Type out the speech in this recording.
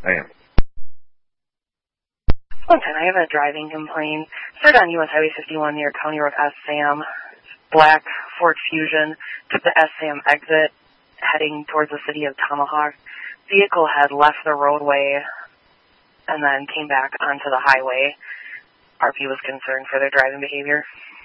I am. One time I have a driving complaint. Started on U.S. Highway 51 near County Road S. Sam. Black Ford Fusion. Took the S. Sam exit heading towards the city of Tomahawk. Vehicle had left the roadway and then came back onto the highway. RP was concerned for their driving behavior.